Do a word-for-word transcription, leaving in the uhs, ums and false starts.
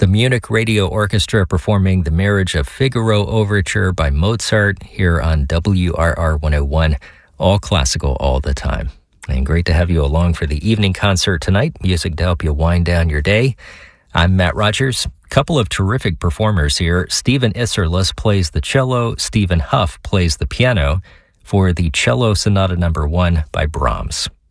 The Munich Radio Orchestra performing the Marriage of Figaro Overture by Mozart here on W R R one oh one, all classical all the time. And great to have you along for the evening concert tonight, music to help you wind down your day. I'm Matt Rogers. Couple of terrific performers here. Stephen Isserlis plays the cello, Stephen Huff plays the piano for the Cello Sonata Number One by Brahms.